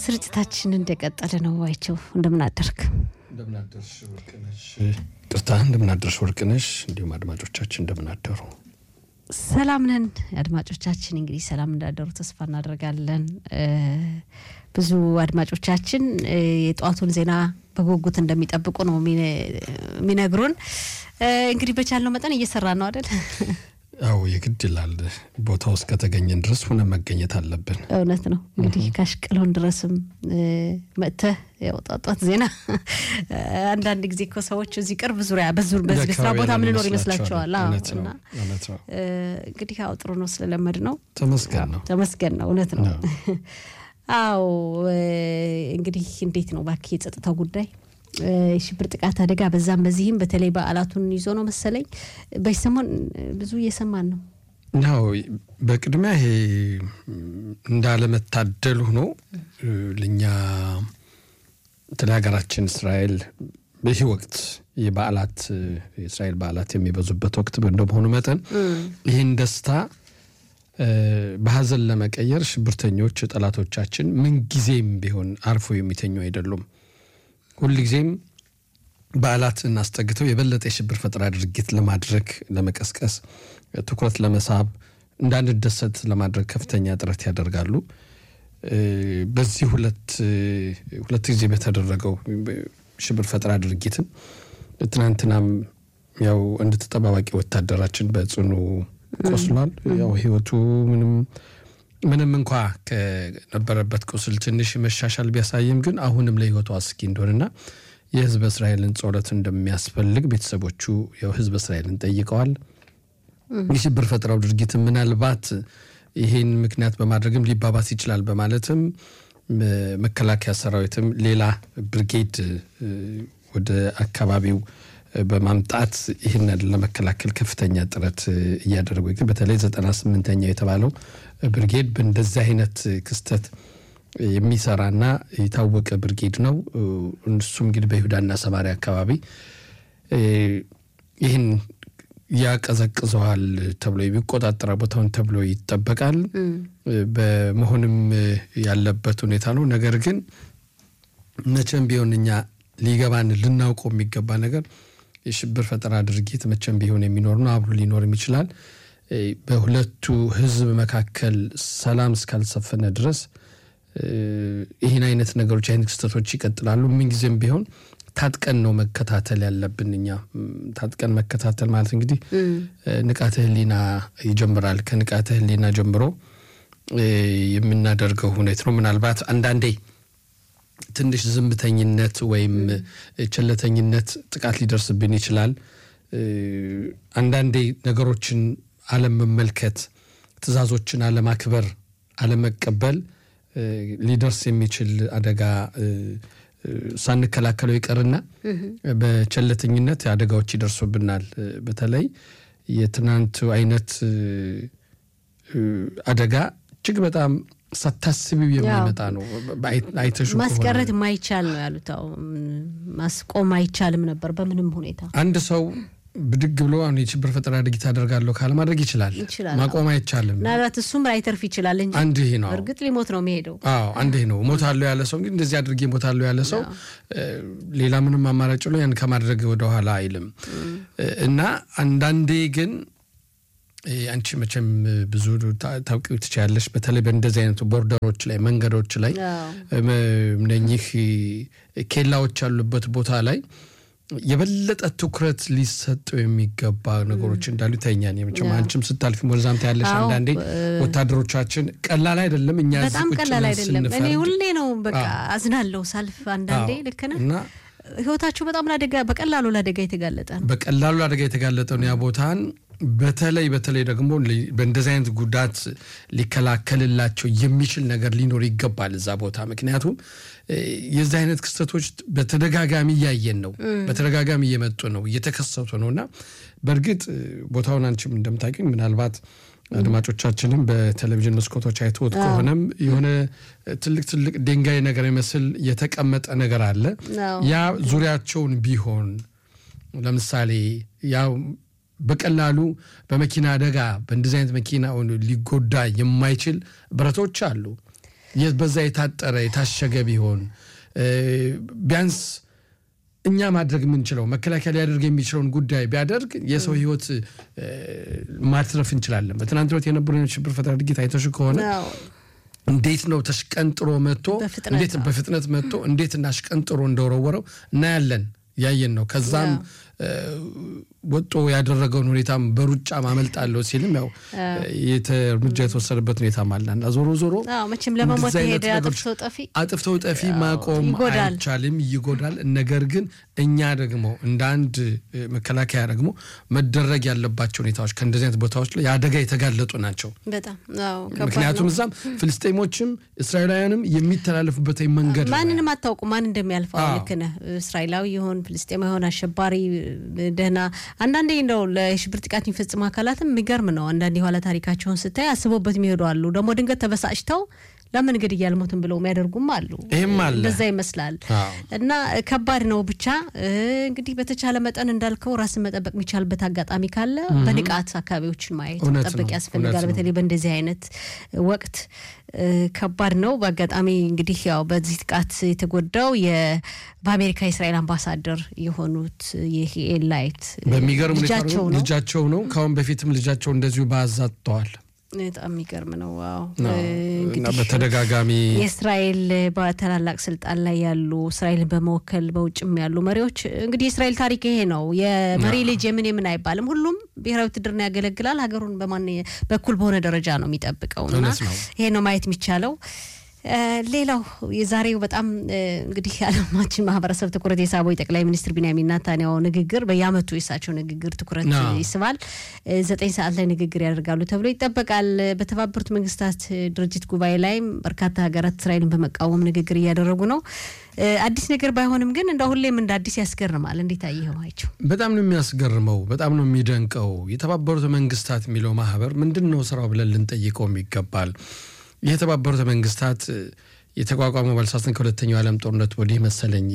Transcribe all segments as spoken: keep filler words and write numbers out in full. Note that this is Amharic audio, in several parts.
ስርጭታችን እንደቀጠለ ነው ዋይቸው እንደምን አደርክ እንደምን አደርሽ ወርቅነሽ ጥርታ እንደምን አደርሽ ወርቅነሽ እንዲሁም አድማጮቻችን እንደምን አደሩ ሰላም ነን አድማጮቻችን እንግዲህ ሰላም እንዳደሩ ተስፋ እናደርጋለን ብዙ አድማጮቻችን የጧቱን ዜና በጉጉት እንደሚጠብቁ ነው ሚነግሩን እንግዲህ በቻልነው መጠን እየሰራን ነው አይደል አው የግድላል ቦታው እስከ ተገኘን ድረስ ሆነ መገኘት አለብን እውነት ነው እንግዲህ ካሽቀሎን ድረስም መተ ያወጣጣት ዜና አንዳንድ ጊዜ እኮ ሰዎች እዚህ ቅርብ ዙሪያ በዙር በዚህ ስራ ቦታ ምን ኖር ይመስላችኋል አውና እንግዲህ አው ጥሩ ነው ስለለመድ ነው ተመስገን ነው ተመስገን ነው እውነት ነው አው እንግዲህ እንዴት ነው ባክ የጸጥታው ጉዳይ ሽብር ጥቃት አደጋ በዛም በዚህም በተለይ በአላቱን ይዞ ነው መሰለኝ በሰሞን ብዙ እየሰማን ነው ነው በቅድሚያ ይሄ እንዳለ መታደል ሆኖ ለኛ ተላጋራችን እስራኤል በዚህ ወቅት የበዓላት የእስራኤል በዓላት የሚበዙበት ወቅት እንደሆነ መጠን ይሄን ደስታ በሐዘን ለመቀየር ሽብርተኞች ጠላቶቻችን ምን ጊዜም ቢሆን አርፎ የሚተኙ አይደሉም ሁሉ ጊዜም በዓላትን አስጠግተው የበለጠ የሽብር ፈጠራ ድርጊት ለማድረግ ለመቀስቀስ ትኩረት ለመሳብ እንዳንደሰት ለማድረግ ከፍተኛ ጥረት ያደርጋሉ በዚህ ሁለት ሁለት ጊዜ በተደረገው ሽብር ፈጠራ ድርጊትም ትናንትናም ያው እንድትጠባባቂ ወታደራችን በጽኑ ቆስሏል ያው ህይወቱ ምንም ምንም እንኳን ከነበረበት ቁስል ትንሽ መሻሻል ቢያሳይም ግን አሁንም ለህይወቱ አስኪ እንደሆነና የህዝብ እስራኤልን ጾለት እንደሚያስፈልግ ቤተሰቦቹ ያው ህዝብ እስራኤልን ጠይቀዋል የሽብር ፈጠራው ድርጊት ምናልባት ይሄን ምክንያት በማድረግም ሊባባስ ይችላል በማለትም መከላከያ ሰራዊትም ሌላ ብርጌድ ወደ አካባቢው በማምጣት ይሄን ለመከላከል ከፍተኛ ጥረት እያደረጉ ግን በተለይ ዘጠና ስምንተኛው የተባለው ብርጌድ በእንደዚህ አይነት ክስተት የሚሰራና የታወቀ ብርጌድ ነው እሱም እንግዲህ በይሁዳና ሰማሪያ አካባቢ ይሄን ያቀዘቅዘዋል ተብሎ የሚቆጣጠር ቦታውን ተብሎ ይጠበቃል በመሆንም ያለበት ሁኔታ ነው ነገር ግን መቼም ቢሆንኛ ሊገባን ልናውቀው የሚገባ ነገር የሽብር ፈጠራ ድርጊት መቼም ቢሆን የሚኖር ነው አብሮ ሊኖርም ይችላል በሁለቱ ህዝብ መካከል ሰላም እስካልሰፈነ ድረስ ይሄን አይነት ነገሮች አይነት ክስተቶች ይቀጥላሉ ምን ጊዜም ቢሆን ታጥቀን ነው መከታተል ያለብንኛ ታጥቀን መከታተል ማለት እንግዲህ ንቃተ ህሊና ይጀምራል ከንቃተ ህሊና ጀምሮ የምናደርገው ሁኔታ ነው ምናልባት አንዳንዴ ትንሽ ዝምተኝነት ወይም ቸለተኝነት ጥቃት ሊደርስብን ይችላል አንዳንዴ ነገሮችን ዓለም መመልከት ትዛዞችን አለማክበር አለመቀበል ሊደርስ የሚችል አደጋ ሳንከላከለው ይቀርና በቸለተኝነት አደጋዎች ይደርሱብናል በተለይ የትናንቱ አይነት አደጋ እጅግ በጣም ሳታስቢው የሚመጣ ነው አይተሹ ማስቀረት ማይቻል ነው ያሉታው ማስቆም አይቻልም ነበር በምንም ሁኔታ አንድ ሰው ብድግ ብሎ አሁን የሽብር ፈጠራ ድርጊት አደርጋለሁ ካለ ማድረግ ይችላል ማቆም አይቻልም ናላት እሱም ራይተርፍ ይችላል እንጂ አንድ ይሄ ነው እርግጥ ሊሞት ነው የሚሄደው አዎ አንድ ይሄ ነው ሞታለው ያለ ሰው እንግዲህ እንደዚህ አድርጌ ሞታለው ያለ ሰው ሌላ ምንም አማራጭ ነው ያን ከማድረግ ወደ ኋላ አይልም እና አንዳንዴ ግን አንቺ መቼም ብዙ ታውቂው ትችያለሽ በተለይ በእንደዚህ አይነት ቦርደሮች ላይ መንገዶች ላይ እነኚህ ኬላዎች ያሉበት ቦታ ላይ የበለጠ ትኩረት ሊሰጠው የሚገባ ነገሮች እንዳሉ ታኛን የመቼም አንቺም ስታልፊ ሞዛምታ ያለሽ አንዳንዴ ወታደሮቻችን ቀላል አይደለም እኛ በጣም ቀላል አይደለም እኔ ሁሌ ነው በቃ አዝናለሁ ሳልፍ አንዳንዴ ልከና ህይወታቸው በጣም ለአደጋ በቀላሉ ለአደጋ የተጋለጠ ነው በቀላሉ ለአደጋ የተጋለጠ ነው ያ ቦታን በተለይ በተለይ ደግሞ በእንደዚህ አይነት ጉዳት ሊከላከልላቸው የሚችል ነገር ሊኖር ይገባል እዛ ቦታ ምክንያቱም የዚህ አይነት ክስተቶች በተደጋጋሚ ያየን ነው በተደጋጋሚ እየመጡ ነው እየተከሰቱ ነውና በርግጥ ቦታውን አንቺም እንደምታውቂው ምናልባት አድማጮቻችንም በቴሌቪዥን መስኮቶች አይተውት ከሆነም የሆነ ትልቅ ትልቅ ድንጋይ ነገር ይመስል የተቀመጠ ነገር አለ ያ ዙሪያቸውን ቢሆን ለምሳሌ ያው በቀላሉ በመኪና አደጋ በእንደዚህ አይነት መኪና ሊጎዳ የማይችል ብረቶች አሉ በዛ የታጠረ የታሸገ ቢሆን ቢያንስ እኛ ማድረግ የምንችለው መከላከያ ሊያደርግ የሚችለውን ጉዳይ ቢያደርግ የሰው ህይወት ማትረፍ እንችላለን። በትናንት ወት የነበረው ሽብር ፈጠራ ድርጊት አይተሽ ከሆነ እንዴት ነው ተሽቀንጥሮ መጥቶ እንዴት በፍጥነት መጥቶ እንዴት እናሽቀንጥሮ እንደወረወረው እና ያለን ያየን ነው። ከዛም ወጦ ያደረገውን ሁኔታም በሩጫ ማመልጣለው ሲልም ያው የተርምጃ የተወሰደበት ሁኔታ ማለና ዞሮ ዞሮ አዎ መቼም ለመሞት ሄደ አጥፍተው ጠፊ አጥፍተው ጠፊ ማቆም አይቻልም ይጎዳል። ነገር ግን እኛ ደግሞ እንደ አንድ መከላከያ ደግሞ መደረግ ያለባቸው ሁኔታዎች ከእንደዚህ አይነት ቦታዎች ላይ ያደጋ የተጋለጡ ናቸው በጣም አዎ ምክንያቱም እዛም ፍልስጤሞችም እስራኤላውያንም የሚተላለፉበት መንገድ ማንንም አታውቁ ማን እንደሚያልፈው ልክ ነህ። እስራኤላዊ ይሁን ፍልስጤማዊ ይሁን አሸባሪ ደህና አንዳንዴ እንደው ለሽብር ጥቃት የሚፈጽሙ አካላትም የሚገርም ነው። አንዳንዴ ኋላ ታሪካቸውን ስታይ አስቦበት የሚሄዱ አሉ። ደግሞ ድንገት ተበሳጭተው ለምን ግድ ያልሞቱን ብለው የሚያደርጉም አሉ። እንደዛ ይመስላል እና ከባድ ነው። ብቻ እንግዲህ በተቻለ መጠን እንዳልከው ራስን መጠበቅ የሚቻልበት አጋጣሚ ካለ በንቃት አካባቢዎችን ማየት መጠበቅ ያስፈልጋል። በተለይ በእንደዚህ አይነት ወቅት ከባድ ነው። በአጋጣሚ እንግዲህ ያው በዚህ ጥቃት የተጎዳው በአሜሪካ የእስራኤል አምባሳደር የሆኑት የኤላይት በሚገርም ልጃቸው ነው። ካሁን በፊትም ልጃቸው እንደዚሁ ባዛጥተዋል። በጣም የሚገርም ነው። ዋው እና በተደጋጋሚ የእስራኤል በተላላቅ ስልጣን ላይ ያሉ እስራኤልን በመወከል በውጭም ያሉ መሪዎች እንግዲህ የእስራኤል ታሪክ ይሄ ነው። የመሪ ልጅ የምን የምን አይባልም። ሁሉም ብሔራዊ ውትድርና ያገለግላል። ሀገሩን በማን በኩል በሆነ ደረጃ ነው የሚጠብቀውና ይሄ ነው ማየት የሚቻለው። ሌላው የዛሬው በጣም እንግዲህ ዓለማችን ማህበረሰብ ትኩረት የሳበው የጠቅላይ ሚኒስትር ቢንያሚን ኔታንያሁ ንግግር በያመቱ የሳቸው ንግግር ትኩረት ይስባል። ዘጠኝ ሰዓት ላይ ንግግር ያደርጋሉ ተብሎ ይጠበቃል። በተባበሩት መንግስታት ድርጅት ጉባኤ ላይ በርካታ ሀገራት እስራኤልን በመቃወም ንግግር እያደረጉ ነው። አዲስ ነገር ባይሆንም ግን እንደ ሁሌም እንደ አዲስ ያስገርማል። እንዴት አየኸው አይቸው? በጣም ነው የሚያስገርመው፣ በጣም ነው የሚደንቀው። የተባበሩት መንግስታት የሚለው ማህበር ምንድነው ስራው ብለን ልንጠይቀው ይገባል። የተባበሩት መንግስታት የተቋቋመው ባልሳሳትን ከሁለተኛው ዓለም ጦርነት ወዲህ መሰለኝ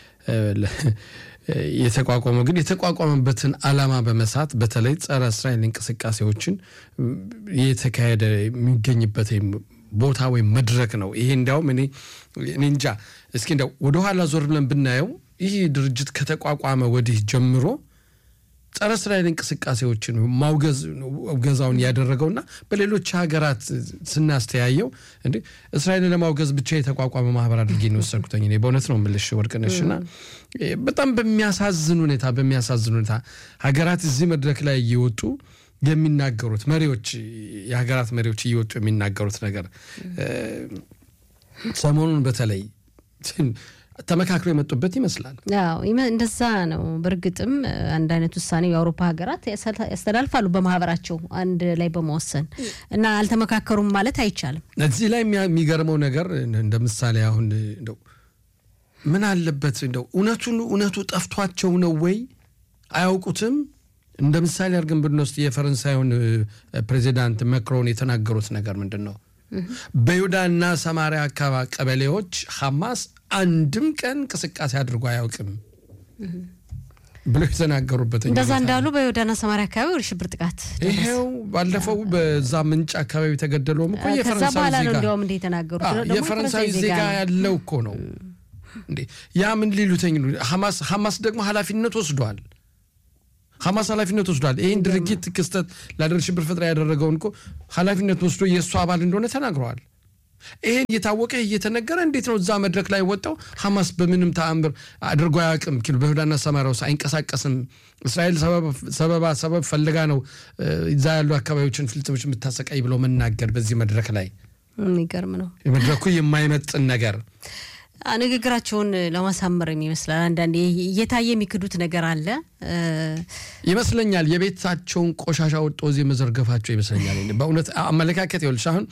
የተቋቋመው ግን የተቋቋመበትን ዓላማ በመሳት በተለይ ጸረ እስራኤል እንቅስቃሴዎችን የተካሄደ የሚገኝበት ቦታ ወይ መድረክ ነው። ይሄ እንዳው እኔ እንጃ እስኪ እንደው ወደ ኋላ ዞር ብለን ብናየው ይሄ ድርጅት ከተቋቋመ ወዲህ ጀምሮ ጸረ እስራኤል እንቅስቃሴዎችን ማውገዝ ገዛውን ያደረገውና በሌሎች ሀገራት ስናስተያየው እንዴ እስራኤልን ለማውገዝ ብቻ የተቋቋመ ማህበር አድርጌ ነው ወሰድኩኝ። እኔ በእውነት ነው የምልሽ ወርቅነሽና በጣም በሚያሳዝን ሁኔታ በሚያሳዝን ሁኔታ ሀገራት እዚህ መድረክ ላይ እየወጡ የሚናገሩት መሪዎች የሀገራት መሪዎች እየወጡ የሚናገሩት ነገር ሰሞኑን በተለይ ተመካክሮ የመጡበት ይመስላል። አዎ እንደዛ ነው። በርግጥም አንድ አይነት ውሳኔ የአውሮፓ ሀገራት ያስተላልፋሉ በማህበራቸው አንድ ላይ በመወሰን እና አልተመካከሩም ማለት አይቻልም። እዚህ ላይ የሚገርመው ነገር እንደ ምሳሌ አሁን እንደው ምን አለበት እንደው እውነቱን እውነቱ ጠፍቷቸው ነው ወይ አያውቁትም? እንደ ምሳሌ አድርገን ብንወስድ የፈረንሳዩን ፕሬዚዳንት ማክሮን የተናገሩት ነገር ምንድነው? በይሁዳና ሰማሪያ አካባቢ ቀበሌዎች ሐማስ አንድም ቀን እንቅስቃሴ አድርጎ አያውቅም ብለው የተናገሩበት እንደዛ እንዳሉ በይሁዳና ሰማሪያ አካባቢ ወደ ሽብር ጥቃት ይሄው ባለፈው በዛ ምንጭ አካባቢ ተገደለውም እኮ የፈረንሳይ ዜጋ ነው እንደውም እንደ ተናገሩት ነው የፈረንሳይ ዜጋ ያለው እኮ ነው እንዴ። ያ ምን ሊሉተኝ ነው? ሐማስ ሐማስ ደግሞ ኃላፊነት ወስዷል። ሐማስ ኃላፊነት ወስዷል። ይሄን ድርጊት ክስተት ለአደረሽ ሽብር ፈጠራ ያደረገውን እኮ ኃላፊነት ወስዶ የሱ አባል እንደሆነ ተናግረዋል። ይሄን የታወቀ እየተነገረ እንዴት ነው እዛ መድረክ ላይ ወጣው ሐማስ በምንም ተአምር አድርጎ ያውቅም ኪሎ በይሁዳና ሰማሪያው ሳይንቀሳቀስም እስራኤል ሰበብ ሰበባ ሰበብ ፈልጋ ነው እዛ ያሉ አካባቢዎችን ፍልስጤሞች የምታሰቃይ ብሎ መናገር በዚህ መድረክ ላይ የሚገርም ነው። የመድረኩ የማይመጥን ነገር ንግግራቸውን ለማሳመር ይመስላል። አንዳንዴ እየታየ የሚክዱት ነገር አለ ይመስለኛል። የቤታቸውን ቆሻሻ ወጥቶ እዚህ መዘርገፋቸው ይመስለኛል። በእውነት አመለካከት ይወልሽ አሁን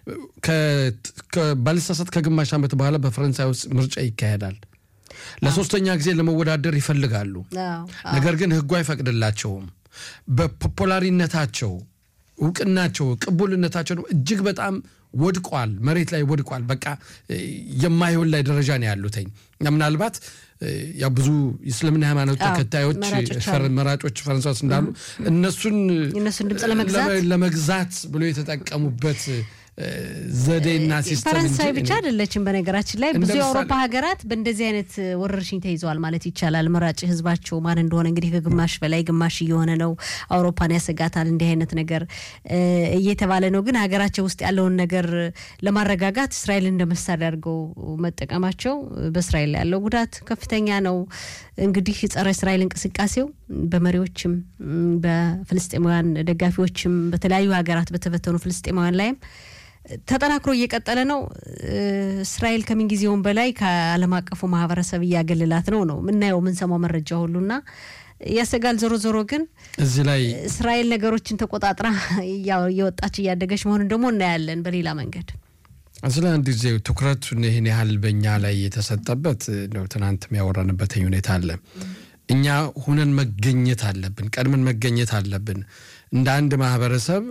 ከባልሳሳት ከግማሽ ዓመት በኋላ በፈረንሳይ ውስጥ ምርጫ ይካሄዳል። ለሶስተኛ ጊዜ ለመወዳደር ይፈልጋሉ። ነገር ግን ህጉ አይፈቅድላቸውም። በፖፑላሪነታቸው እውቅናቸው ቅቡልነታቸው እጅግ በጣም ወድቋል፣ መሬት ላይ ወድቋል። በቃ የማይሆን ላይ ደረጃ ነው ያሉትኝ። ምናልባት ያ ብዙ እስልምና ሃይማኖት ተከታዮች መራጮች ፈረንሳይ ውስጥ እንዳሉ እነሱን እነሱን ድምጽ ለመግዛት ለመግዛት ብሎ የተጠቀሙበት ዘዴና ሲስተም ፈረንሳይ ብቻ አይደለችም በነገራችን ላይ ብዙ የአውሮፓ ሀገራት በእንደዚህ አይነት ወረርሽኝ ተይዘዋል ማለት ይቻላል መራጭ ህዝባቸው ማን እንደሆነ እንግዲህ ከግማሽ በላይ ግማሽ እየሆነ ነው አውሮፓን ያሰጋታል እንዲህ አይነት ነገር እየተባለ ነው ግን ሀገራቸው ውስጥ ያለውን ነገር ለማረጋጋት እስራኤል እንደመሳሪያ አድርገው መጠቀማቸው በእስራኤል ያለው ጉዳት ከፍተኛ ነው እንግዲህ ጸረ እስራኤል እንቅስቃሴው በመሪዎችም በፍልስጤማውያን ደጋፊዎችም በተለያዩ ሀገራት በተበተኑ ፍልስጤማውያን ላይም ተጠናክሮ እየቀጠለ ነው እስራኤል ከመንጊዜውን በላይ ከዓለም አቀፉ ማህበረሰብ ያገለላት ነው ነው ምናየው ምን ሰማው መረጃ ሁሉና ያሰጋል ዞሮ ዞሮ ግን እዚህ ላይ እስራኤል ነገሮችን ተቆጣጥራ ያወጣች ያደገች መሆኑን ደግሞ እናያለን በሌላ መንገድ አስላ እንዲዜ ትኩረቱን ይሄን ያህል በእኛ ላይ የተሰጠበት ነው ትናንትም ያወራንበት ሁኔታ አለ እኛ ሁነን መገኘት አለብን ቀድመን መገኘት አለብን እንደ አንድ ማህበረሰብ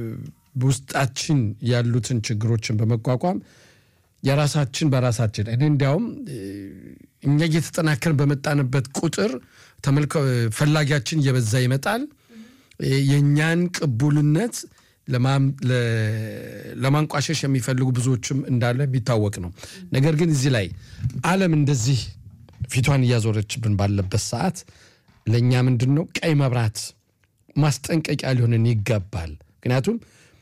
ውስጣችን ያሉትን ችግሮችን በመቋቋም የራሳችን በራሳችን እኔ እንዲያውም እኛ እየተጠናከርን በመጣንበት ቁጥር ተመልከ ፈላጊያችን እየበዛ ይመጣል የኛን ቅቡልነት ለማም ለማንቋሸሽ የሚፈልጉ ብዙዎችም እንዳለ ቢታወቅ ነው ነገር ግን እዚህ ላይ ዓለም እንደዚህ ፊቷን ያዞረችብን ባለበት ሰዓት ለኛ ምንድነው ቀይ መብራት ማስጠንቀቂያ ሊሆንን ይገባል ምክንያቱም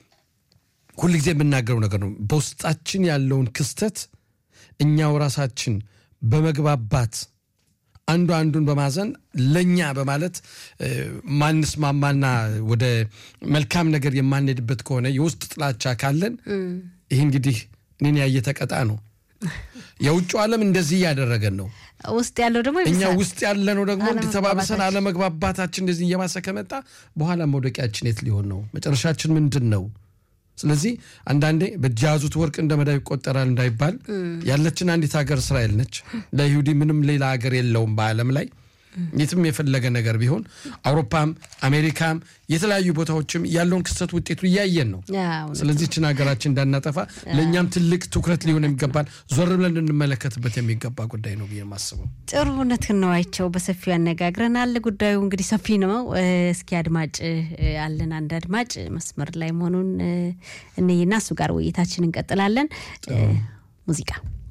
ሁሉ ጊዜ የምናገረው ነገር ነው በውስጣችን ያለውን ክስተት እኛው ራሳችን በመግባባት አንዱ አንዱን በማዘን ለኛ በማለት ማንስ ማማና ወደ መልካም ነገር የማንሄድበት ከሆነ የውስጥ ጥላቻ ካለን ይሄ እንግዲህ እኔን ያየተቀጣ ነው የውጭው ዓለም እንደዚህ ያደረገን ነው ውስጥ ያለው ደግሞ እኛ ውስጥ ያለነው ደግሞ እንድተባበሰን አለ መግባባታችን እንደዚህ እየማሰከመጣ በኋላ መውደቂያችን የት ሊሆን ነው መጨረሻችን ምንድነው ስለዚህ አንዳንዴ በጃዙት ወርቅ እንደመዳይ ቆጠራል እንዳይባል ያለችን አንዲት ሀገር እስራኤል ነች ለይሁዲ ምንም ሌላ ሀገር የለውም በአለም ላይ የትም የፈለገ ነገር ቢሆን አውሮፓም አሜሪካም የተለያዩ ቦታዎችም ያለውን ክስተት ውጤቱ ያያየን ነው ስለዚህ እቺ ሀገራችን እንዳናጠፋ ለኛም ትልቅ ትኩረት ሊሆን የሚገባል ዞር ብለን እንመለከትበት የሚገባ ጉዳይ ነው በየማስበው ጥሩነት ነው አይቸው በሰፊው ያነጋግረናል ጉዳዩ እንግዲህ ሰፊ ነው እስኪ አድማጭ አለን አንድ አድማጭ መስመር ላይ መሆኑን እነይና እሱ ጋር ውይይታችንን እንቀጥላለን ሙዚቃ